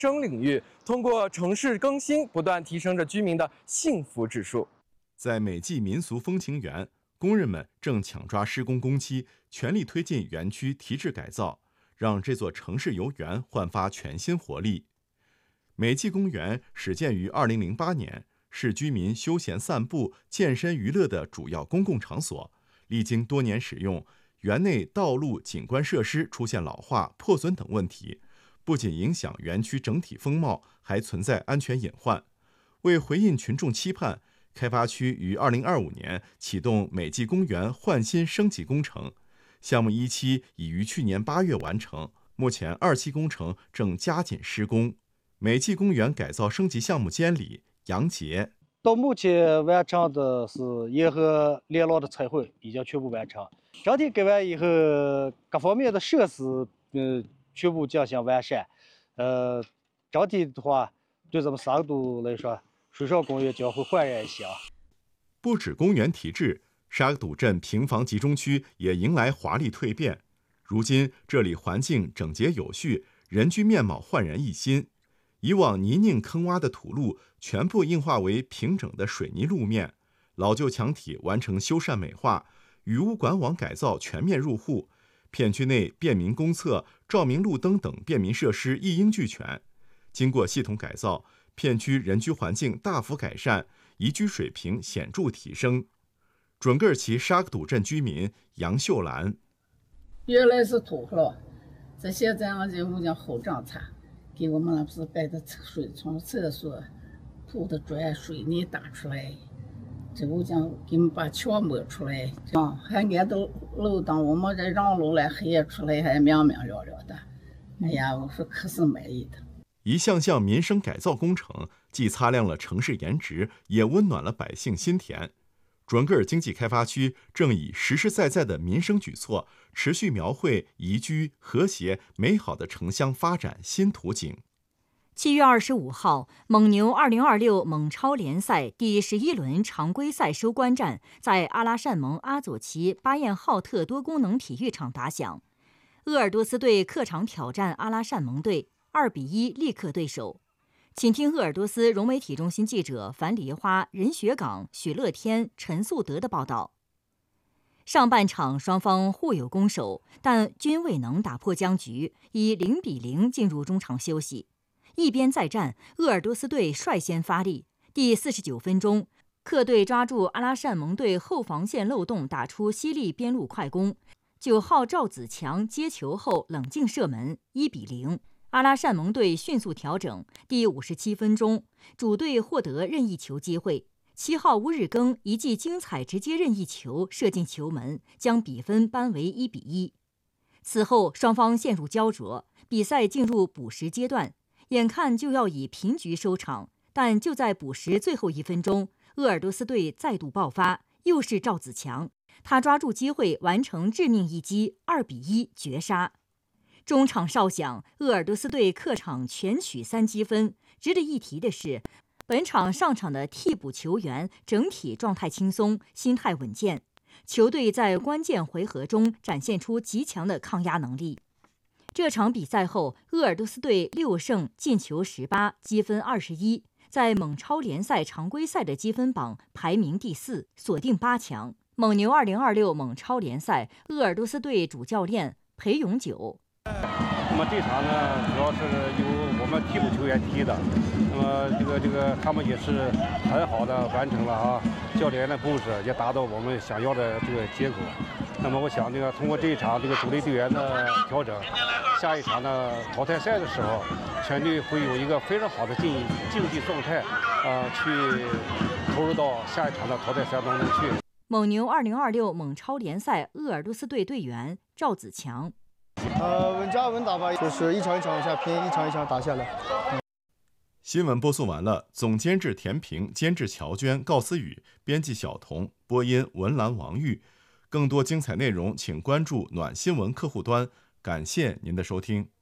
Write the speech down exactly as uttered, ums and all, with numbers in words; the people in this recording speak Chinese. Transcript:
征领域通过城市更新，不断提升着居民的幸福指数。 在美纪民俗风情园，工人们正抢抓施工工期，全力推进园区提质改造，让这座城市游园焕发全新活力。美纪公园始建于二零零八年，是居民休闲散步、健身娱乐的主要公共场所。历经多年使用，园内道路、景观设施出现老化、破损等问题，不仅影响园区整体风貌，还存在安全隐患。为回应群众期盼，开发区于二零二五年启动美纪公园焕新升级工程，项目一期已于去年八月完成，目前二期工程正加紧施工。美纪公园改造升级项目监理杨杰， 到目前完成的是沿河连廊的彩绘已经全部完成，整体改完以后，各方面的设施呃全部进行完善，呃，整体的话对咱们沙都来说，水上公园将会焕然一新。 不止公园提质，沙堵镇平房集中区也迎来华丽蜕变。如今这里环境整洁有序，人居面貌焕然一新。以往泥泞坑洼的土路全部硬化为平整的水泥路面，老旧墙体完成修缮美化，雨污管网改造全面入户，片区内便民公厕、照明路灯等便民设施一应俱全。经过系统改造，片区人居环境大幅改善，宜居水平显著提升。准噶尔旗沙克堵镇居民杨秀兰， 原来是土了，这现在我就讲好政策，给我们那不是盖的水从厕所铺的砖水泥打出来，这我讲给我们把墙抹出来，啊，还挨着路灯，我们这让路来黑出来还明明了了的，哎呀，我说可是满意的。 一项项民生改造工程，既擦亮了城市颜值，也温暖了百姓心田。准噶尔经济开发区正以实实在在的民生举措，持续描绘宜居、和谐、美好的城乡发展新图景。 七月二十五号，蒙牛二零二六蒙超联赛第十一轮常规赛收官战在阿拉善盟阿佐旗巴彦浩特多功能体育场打响。鄂尔多斯队客场挑战阿拉善盟队，二比一力克对手。请听鄂尔多斯融媒体中心记者樊梨花、任学岗、许乐天、陈素德的报道。上半场双方互有攻守，但均未能打破僵局，以零比零进入中场休息。一边再战，鄂尔多斯队率先发力。第四十九分钟，客队抓住阿拉善盟队后防线漏洞，打出犀利边路快攻。九号赵子强接球后冷静射门，一比零。阿拉善盟队迅速调整。第五十七分钟，主队获得任意球机会。七号乌日更一记精彩直接任意球射进球门，将比分扳为一比一。此后双方陷入胶着，比赛进入补时阶段，眼看就要以平局收场，但就在补时最后一分钟，鄂尔多斯队再度爆发，又是赵子强，他抓住机会完成致命一击，二比一绝杀。中场哨响，鄂尔多斯队客场全取三积分。值得一提的是，本场上场的替补球员整体状态轻松，心态稳健，球队在关键回合中展现出极强的抗压能力。这场比赛后，鄂尔多斯队六胜，进球十八，积分二十一，在蒙超联赛常规赛的积分榜排名第四，锁定八强。蒙牛二零二六蒙超联赛，鄂尔多斯队主教练裴永久。 那么这场呢，主要是由我们替补球员踢的，那么这个这个他们也是很好的完成了啊，教练的布置也达到我们想要的这个结果。那么我想这个通过这一场这个主力队员的调整，下一场的淘汰赛的时候，全队会有一个非常好的竞竞技状态，呃，去投入到下一场的淘汰赛当中去。 蒙牛二零二六蒙超联赛鄂尔多斯队队员赵子强。 呃，稳扎稳打吧，就是一场一场往下拼，一场一场打下来。嗯、 新闻播送完了，总监制田平，监制乔娟、告思雨，编辑小童，播音文兰、王玉。更多精彩内容，请关注暖新闻客户端。感谢您的收听。